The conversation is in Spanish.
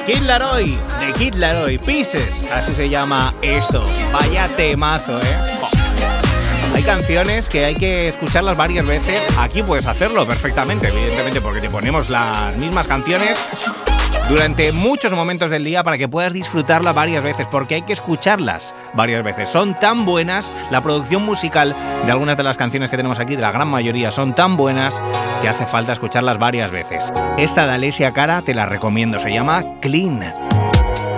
Kid Laroi, de Kid Laroi, Pieces, así se llama esto. Vaya temazo, Hay canciones que hay que escucharlas varias veces. Aquí puedes hacerlo perfectamente, evidentemente, porque te ponemos las mismas canciones durante muchos momentos del día para que puedas disfrutarlas varias veces, porque hay que escucharlas varias veces. Son tan buenas, la producción musical de algunas de las canciones que tenemos aquí, de la gran mayoría, son tan buenas que hace falta escucharlas varias veces. Esta de Alessia Cara te la recomiendo, se llama Clean.